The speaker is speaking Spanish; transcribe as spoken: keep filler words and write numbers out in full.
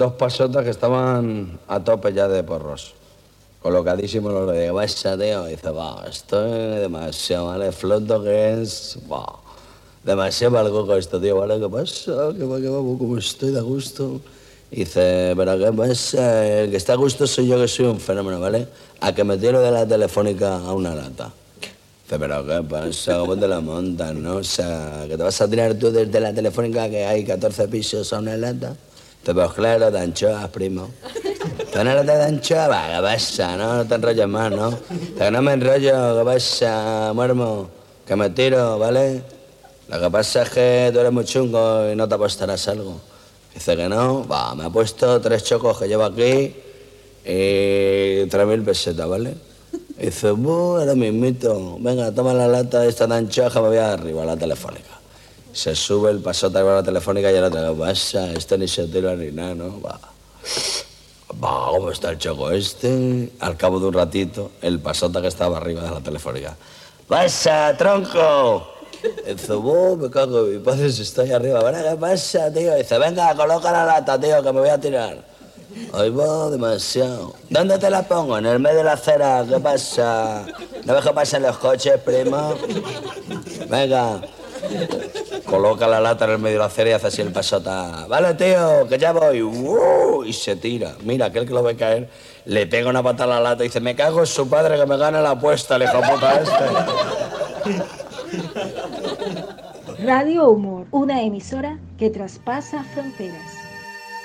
dos pasotas que estaban a tope ya de porros. Colocadísimos los de baixa, tío. Y dice, va, estoy demasiado, ¿vale? Floto que es, va, demasiado mal coco esto, tío, ¿vale? ¿Qué pasa? ¿Qué va, qué va? ¿Cómo estoy de gusto? Y dice, pero ¿qué pasa? El que está a gusto soy yo, que soy un fenómeno, ¿vale? A que me tiro de la telefónica a una lata. Dice, pero ¿qué pasa? ¿Cómo te la montas, no? O sea, que te vas a tirar tú desde la telefónica que hay catorce pisos a una lata. Dice, pues claro, de anchoas, primo. ¿Tú no te de anchoas? Va, ¿qué pasa? No, no te enrolles más, ¿no? Dice, que no me enrollo, ¿qué pasa, muermo? Que me tiro, ¿vale? Lo que pasa es que tú eres muy chungo y no te apostarás algo. Dice que no, va, me ha puesto tres chocos que llevo aquí y tres mil pesetas, ¿vale? Y dice, buh, era mismito, venga, toma la lata esta tan choja, me voy arriba a la telefónica. Se sube el pasote a la telefónica y el otro, ¿qué pasa? Esto ni se tira ni nada, ¿no? Va. Va, ¿cómo está el choco este? Al cabo de un ratito, el pasota que estaba arriba de la telefónica. ¡Pasa, tronco! Dice, buh, me cago en mi padre, si estoy arriba. ¿Verdad? ¿Qué pasa, tío? Dice, venga, coloca la lata, tío, que me voy a tirar. Ahí va, demasiado. ¿Dónde te la pongo? En el medio de la acera. ¿Qué pasa? ¿No ves que pasan los coches, primo? Venga. Coloca la lata en el medio de la acera y hace así el pasota. Vale, tío, que ya voy. Uh, y se tira. Mira, aquel que lo ve caer, le pega una pata a la lata y dice, me cago en su padre que me gane la apuesta, el hijo puta este. Radio Humor, una emisora que traspasa fronteras.